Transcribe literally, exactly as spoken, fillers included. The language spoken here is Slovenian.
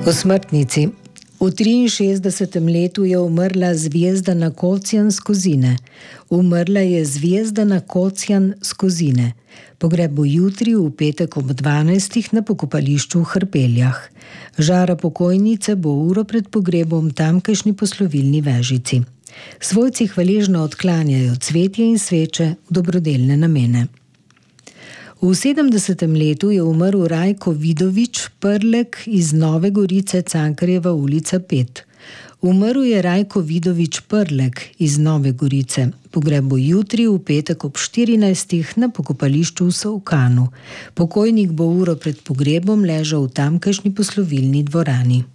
O smrtnici. V triinšestdesetem letu je umrla Zvezdana Kocjan z Kozine. Umrla je Zvezdana Kocjan z Kozine. Pogreb bo jutri v petek ob dvanajstih na pokopališču v Hrpeljah. Žara pokojnice bo uro pred pogrebom v tamkajšnji poslovilni vežici. Svojci hvaležno odklanjajo cvetje in sveče v dobrodelne namene. V sedemdesetem letu je umrl Rajko Vidovič Prlek iz Nove Gorice, Cankarjeva ulica pet. Umrl je Rajko Vidovič Prlek iz Nove Gorice. Pogreb bo jutri v petek ob štirinajstih na pokopališču v Solkanu. Pokojnik bo uro pred pogrebom ležal v tamkajšnji poslovilni dvorani.